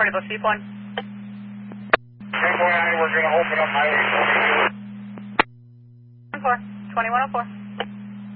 to go Steep 1. 10.9, we're going to open up highway 2104.